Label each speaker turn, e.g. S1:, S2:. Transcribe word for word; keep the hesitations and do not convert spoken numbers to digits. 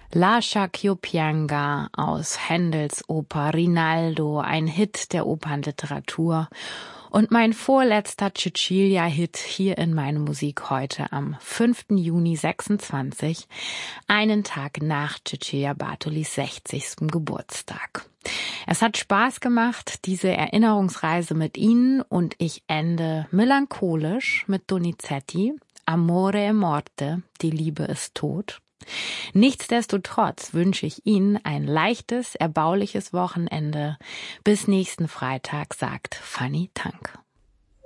S1: Lascia'ch'io pianga aus Händels Oper Rinaldo, ein Hit der Opernliteratur. Und mein vorletzter Cecilia-Hit hier in meine Musik heute am fünften Juni sechsundzwanzig, einen Tag nach Cecilia Bartolis sechzigsten Geburtstag. Es hat Spaß gemacht, diese Erinnerungsreise mit Ihnen, und ich ende melancholisch mit Donizetti, Amore e Morte, die Liebe ist tot. Nichtsdestotrotz wünsche ich Ihnen ein leichtes, erbauliches Wochenende. Bis nächsten Freitag, sagt Fanny Tank.